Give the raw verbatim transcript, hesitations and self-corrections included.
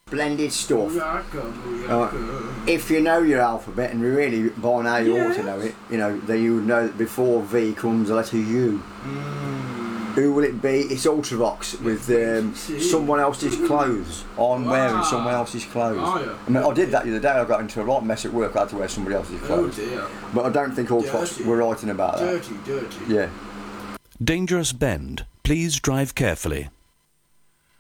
Splendid stuff. Booyaka, booyaka. Uh, if you know your alphabet, and really by now you Yeah. ought to know it, you know, then you would know that before V comes the letter U. Mm. Who will it be? It's Ultravox with um, someone else's clothes. I'm Wow. wearing someone else's clothes. Are you? I mean, I did that the other day. I got into a right mess at work. I had to wear somebody else's Oh clothes. dear. But I don't think Ultravox Dirty. were writing about that. Dirty, dirty. Yeah. Dangerous bend. Please drive carefully.